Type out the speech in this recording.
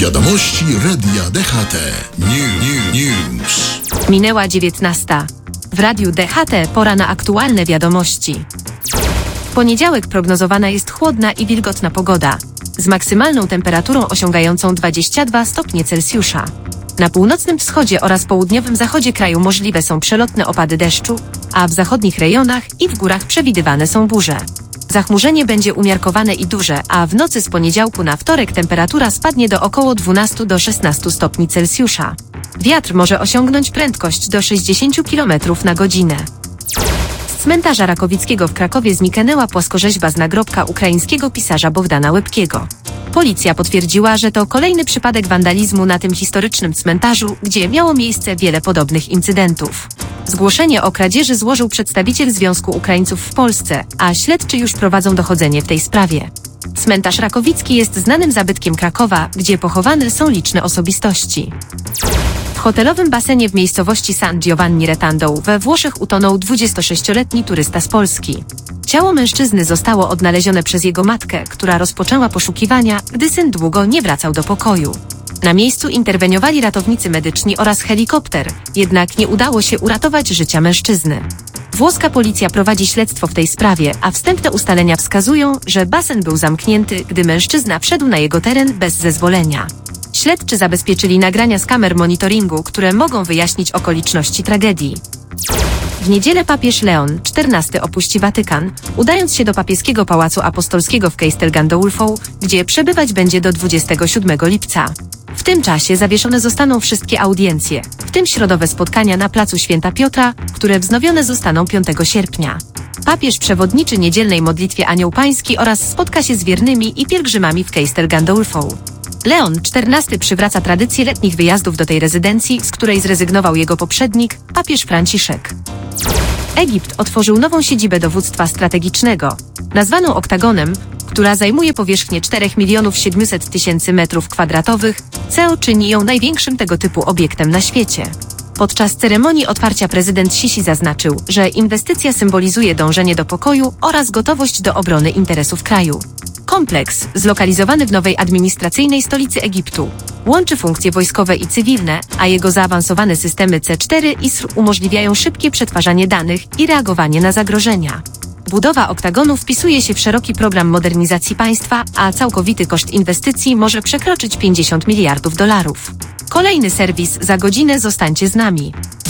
Wiadomości Radia DHT. News. Minęła 19. W Radiu DHT pora na aktualne wiadomości. W poniedziałek prognozowana jest chłodna i wilgotna pogoda, z maksymalną temperaturą osiągającą 22 stopnie Celsjusza. Na północnym wschodzie oraz południowym zachodzie kraju możliwe są przelotne opady deszczu, a w zachodnich rejonach i w górach przewidywane są burze. Zachmurzenie będzie umiarkowane i duże, a w nocy z poniedziałku na wtorek temperatura spadnie do około 12 do 16 stopni Celsjusza. Wiatr może osiągnąć prędkość do 60 km na godzinę. Z cmentarza Rakowickiego w Krakowie zniknęła płaskorzeźba z nagrobka ukraińskiego pisarza Bohdana Łebkiego. Policja potwierdziła, że to kolejny przypadek wandalizmu na tym historycznym cmentarzu, gdzie miało miejsce wiele podobnych incydentów. Zgłoszenie o kradzieży złożył przedstawiciel Związku Ukraińców w Polsce, a śledczy już prowadzą dochodzenie w tej sprawie. Cmentarz Rakowicki jest znanym zabytkiem Krakowa, gdzie pochowane są liczne osobistości. W hotelowym basenie w miejscowości San Giovanni Retando we Włoszech utonął 26-letni turysta z Polski. Ciało mężczyzny zostało odnalezione przez jego matkę, która rozpoczęła poszukiwania, gdy syn długo nie wracał do pokoju. Na miejscu interweniowali ratownicy medyczni oraz helikopter, jednak nie udało się uratować życia mężczyzny. Włoska policja prowadzi śledztwo w tej sprawie, a wstępne ustalenia wskazują, że basen był zamknięty, gdy mężczyzna wszedł na jego teren bez zezwolenia. Śledczy zabezpieczyli nagrania z kamer monitoringu, które mogą wyjaśnić okoliczności tragedii. W niedzielę papież Leon XIV opuści Watykan, udając się do papieskiego Pałacu Apostolskiego w Castel Gandolfo, gdzie przebywać będzie do 27 lipca. W tym czasie zawieszone zostaną wszystkie audiencje, w tym środowe spotkania na placu Święta Piotra, które wznowione zostaną 5 sierpnia. Papież przewodniczy niedzielnej modlitwie Anioł Pański oraz spotka się z wiernymi i pielgrzymami w Castel Gandolfo. Leon XIV przywraca tradycję letnich wyjazdów do tej rezydencji, z której zrezygnował jego poprzednik, papież Franciszek. Egipt otworzył nową siedzibę dowództwa strategicznego, nazwaną Oktagonem, która zajmuje powierzchnię 4 700 000 m2, co czyni ją największym tego typu obiektem na świecie. Podczas ceremonii otwarcia prezydent Sisi zaznaczył, że inwestycja symbolizuje dążenie do pokoju oraz gotowość do obrony interesów kraju. Kompleks, zlokalizowany w nowej administracyjnej stolicy Egiptu, łączy funkcje wojskowe i cywilne, a jego zaawansowane systemy C4 i ISR umożliwiają szybkie przetwarzanie danych i reagowanie na zagrożenia. Budowa Oktagonu wpisuje się w szeroki program modernizacji państwa, a całkowity koszt inwestycji może przekroczyć $50 miliardów. Kolejny serwis za godzinę, zostańcie z nami.